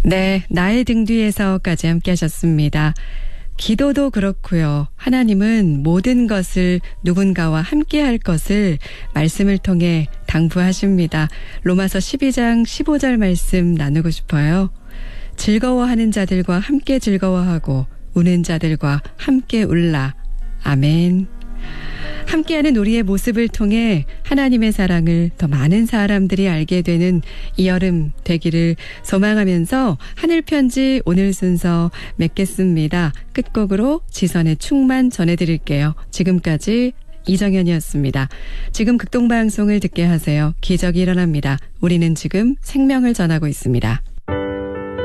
네, 나의 등 뒤에서까지 함께 하셨습니다. 기도도 그렇고요. 하나님은 모든 것을 누군가와 함께 할 것을 말씀을 통해 당부하십니다. 로마서 12장 15절 말씀 나누고 싶어요. 즐거워하는 자들과 함께 즐거워하고 우는 자들과 함께 울라. 아멘. 함께하는 우리의 모습을 통해 하나님의 사랑을 더 많은 사람들이 알게 되는 이 여름 되기를 소망하면서 하늘편지 오늘 순서 맺겠습니다. 끝곡으로 지선의 충만 전해드릴게요. 지금까지 이정현이었습니다. 지금 극동방송을 듣게 하세요. 기적이 일어납니다. 우리는 지금 생명을 전하고 있습니다.